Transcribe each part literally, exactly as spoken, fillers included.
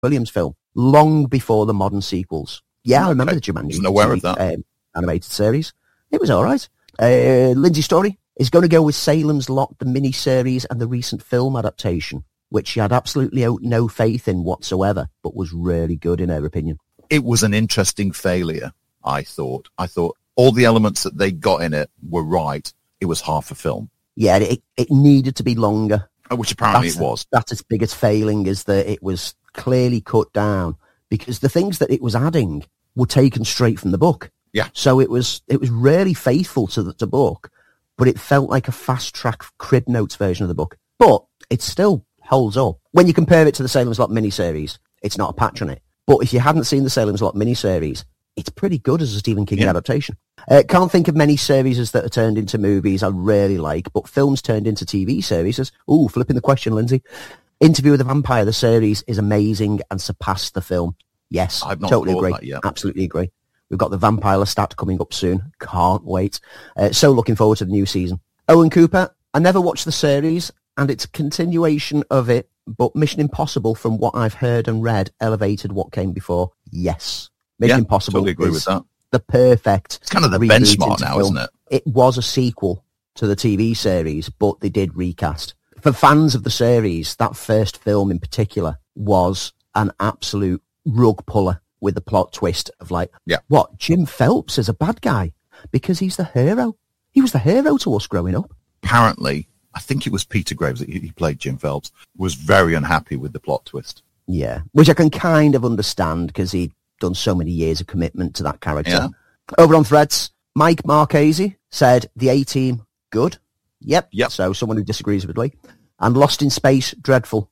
Williams film, long before the modern sequels. Yeah, I remember Okay. the Jumanji. Wasn't aware of that. Um, animated series. It was all right. Uh, Lindsay Story is going to go with Salem's Lot, the mini-series, and the recent film adaptation, which she had absolutely no faith in whatsoever, but was really good in her opinion. It was an interesting failure, I thought. I thought all the elements that they got in it were right. It was half a film. Yeah, it, it needed to be longer. Which apparently that's, it was. That's its biggest failing, is that it was clearly cut down because the things that it was adding were taken straight from the book. Yeah. So it was it was really faithful to the to book, but it felt like a fast-track Crib Notes version of the book. But it still holds up. When you compare it to the Salem's Lot miniseries, it's not a patch on it. But if you hadn't seen the Salem's Lot miniseries, it's pretty good as a Stephen King yeah. adaptation. Uh, can't think of many series that are turned into movies I really like, but films turned into T V series. Ooh, flipping the question, Lindsay. Interview with the Vampire, the series, is amazing and surpassed the film. Yes, I've not totally thought agree. that yet. Absolutely agree. We've got the Vampire Lestat coming up soon. Can't wait. Uh, so looking forward to the new season. Owen Cooper, I never watched the series, and it's a continuation of it, but Mission Impossible, from what I've heard and read, elevated what came before. Yes. Mission yeah, Impossible totally agree is with that. the perfect It's kind of the reboot benchmark into now, film. isn't it? It was a sequel to the T V series, but they did recast. For fans of the series, that first film in particular was an absolute rug puller with the plot twist of like, yeah. what, Jim Phelps is a bad guy because he's the hero. He was the hero to us growing up. Apparently, I think it was Peter Graves that he played Jim Phelps, was very unhappy with the plot twist. Yeah, which I can kind of understand because he'd done so many years of commitment to that character. Yeah. Over on Threads, Mike Marchese said the A-Team, good. Yep. Yep. So someone who disagrees with Lee. And Lost in Space, dreadful.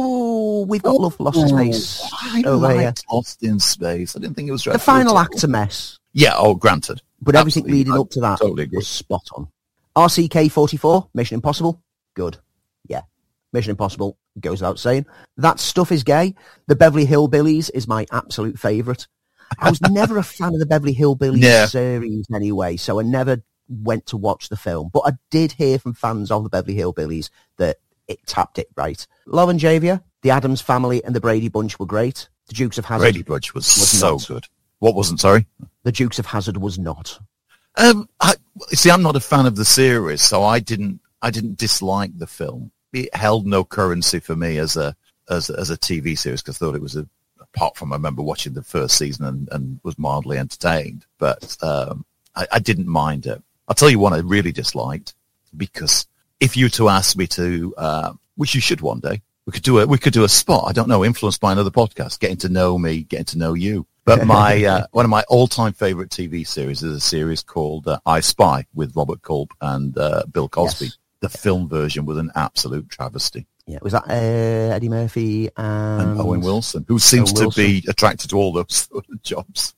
Oh, we've got love for Lost in Space. I over liked here. Lost in Space. I didn't think it was The dreadful. final act's a mess, Yeah, oh, granted. but everything Absolutely. leading I up to that totally agree. was spot on. R C K forty-four, Mission Impossible, good. Yeah, Mission Impossible, goes without saying. That Stuff is Gay. The Beverly Hillbillies is my absolute favourite. I was never a fan of the Beverly Hillbillies Yeah. series anyway, so I never went to watch the film. But I did hear from fans of the Beverly Hillbillies that it tapped it right. Love and Javier, the Addams Family and the Brady Bunch were great. The Dukes of Hazzard Brady Bunch was, was so not. good. What wasn't, sorry? The Dukes of Hazzard was not. Um, I, see, I'm not a fan of the series, so I didn't. I didn't dislike the film. It held no currency for me as a as as a T V series because I thought it was a. Apart from I remember watching the first season and, and was mildly entertained, but um, I, I didn't mind it. I'll tell you one I really disliked because if you were to ask me to, uh, which you should one day, we could do a we could do a spot. I don't know, influenced by another podcast, getting to know me, getting to know you. But my uh, one of my all-time favorite T V series is a series called uh, I Spy with Robert Culp and uh, Bill Cosby. Yes. The film version was an absolute travesty. Yeah, was that uh, Eddie Murphy and, And Owen Wilson, who seems Owen to be attracted to all those sort of jobs.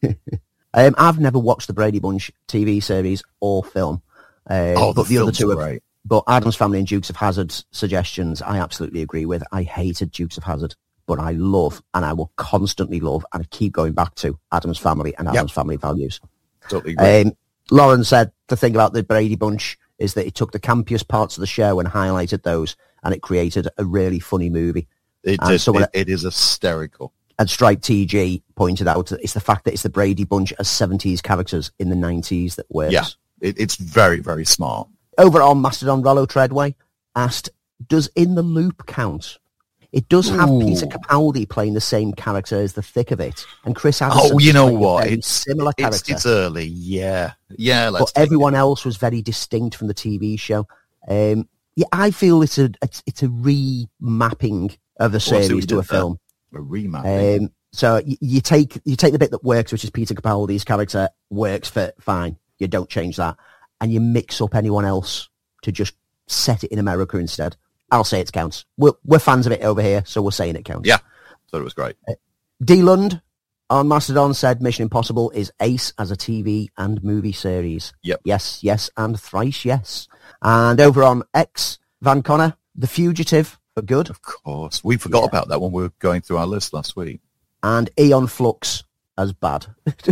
um, I've never watched the Brady Bunch T V series or film, uh, Oh, the but the other film's two are great. But Addams Family and Dukes of Hazzard's suggestions, I absolutely agree with. I hated Dukes of Hazzard, but I love, and I will constantly love, and I keep going back to Addams Family and Addams Yep. Family Values. Totally agree. Um, Lauren said the thing about the Brady Bunch is that it took the campiest parts of the show and highlighted those, and it created a really funny movie. It, and it, someone- it, it is hysterical. And Stripe T G pointed out that it's the fact that it's the Brady Bunch as seventies characters in the nineties that works. Yeah, it, it's very, very smart. Over on Mastodon, Rollo Treadway asked, does In the Loop count? It does have Ooh. Peter Capaldi playing the same character as the thick of it, and Chris Addison. Oh, you know playing a what? very It's similar it's, character. it's early. Yeah, yeah. Let's But everyone else was very distinct from the T V show. Um, yeah, I feel it's a it's, it's a remapping of the Oh, I see what series you to did a there. film. a remap. Um, so you, you take you take the bit that works, which is Peter Capaldi's character works for fine. You don't change that, and you mix up anyone else to just set it in America instead. I'll say it counts. We're, we're fans of it over here, so we're saying it counts. Yeah, thought it was great. D. Lund on Mastodon said Mission Impossible is ace as a T V and movie series. Yep. Yes, yes, and thrice yes. And over on X, Van Connor, The Fugitive for good. Of course, we forgot Yeah. about that when we were going through our list last week. And Eon Flux as bad.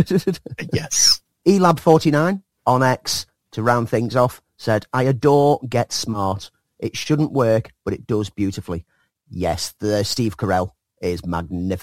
Yes, Elab forty-nine on X, to round things off, said, I adore Get Smart. It shouldn't work, but it does beautifully. Yes, the Steve Carell is magnificent.